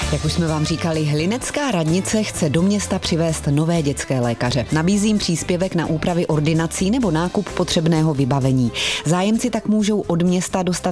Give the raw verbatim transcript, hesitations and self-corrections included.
Jak už jsme vám říkali, Hlinecká radnice chce do města přivést nové dětské lékaře. Nabízím příspěvek na úpravy ordinací nebo nákup potřebného vybavení. Zájemci tak můžou od města dostat